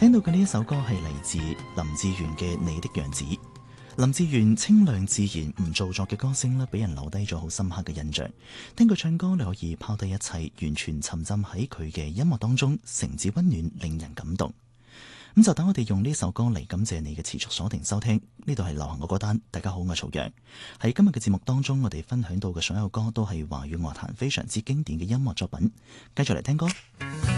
聽到嘅呢一首歌係嚟自林志炫嘅《你的樣子》。林志炫清亮自然唔做作嘅歌聲咧，俾人留低咗好深刻嘅印象。聽佢唱歌，你可以拋低一切，完全沉浸喺佢嘅音樂當中，誠摯溫暖，令人感動。咁就等我哋用呢首歌嚟感謝你嘅持續鎖定收聽。呢度係流行嘅歌單，大家好，我係曹陽。喺今日嘅節目當中，我哋分享到嘅所有歌都係華語樂壇非常之經典嘅音樂作品。繼續嚟聽歌。